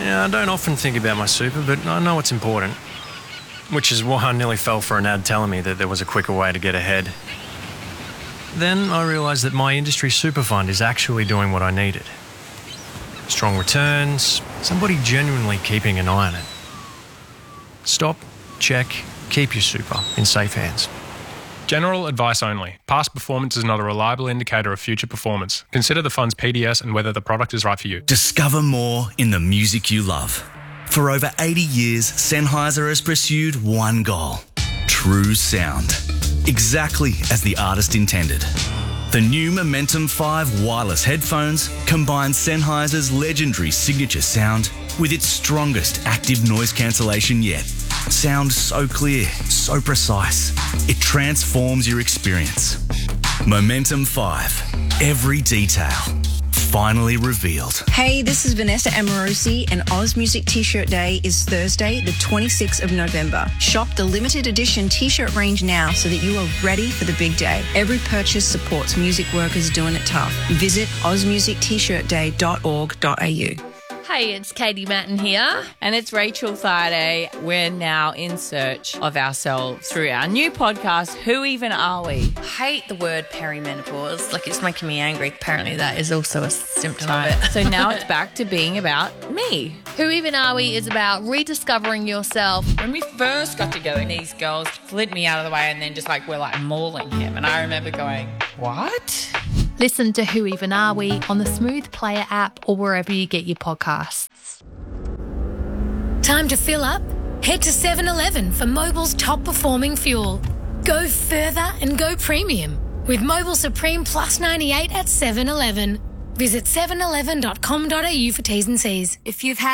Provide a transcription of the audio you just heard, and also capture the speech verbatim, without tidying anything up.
Yeah, I don't often think about my super, but I know it's important. Which is why I nearly fell for an ad telling me that there was a quicker way to get ahead. Then I realised that my industry super fund is actually doing what I needed. Strong returns, somebody genuinely keeping an eye on it. Stop, check, keep your super in safe hands. General advice only. Past performance is not a reliable indicator of future performance. Consider the fund's P D S and whether the product is right for you. Discover more in the music you love. For over eighty years, Sennheiser has pursued one goal: true sound. Exactly as the artist intended. The new Momentum five wireless headphones combine Sennheiser's legendary signature sound with its strongest active noise cancellation yet. Sound so clear, so precise, it transforms your experience. Momentum five, every detail finally revealed. Hey, this is Vanessa Amorosi, and Oz Music T-Shirt Day is Thursday, the twenty-sixth of November. Shop the limited edition T-shirt range now so that you are ready for the big day. Every purchase supports music workers doing it tough. Visit oz music t shirt day dot org dot a u. Hey, it's Katie Matten here. And it's Rachel Friday. We're now in search of ourselves through our new podcast, Who Even Are We? I hate the word perimenopause. Like, it's making me angry. Apparently that is also a symptom Right. of it. So now it's back to being about me. Who Even Are We is about rediscovering yourself. When we first got together, these girls flipped me out of the way and then just like, we're like mauling him. And I remember going, what? Listen to Who Even Are We on the Smooth Player app or wherever you get your podcasts. Time to fill up? Head to seven eleven for Mobil's top performing fuel. Go further and go premium with Mobil Supreme Plus ninety-eight at seven eleven. Visit seven eleven dot com dot a u for T's and C's. If you've had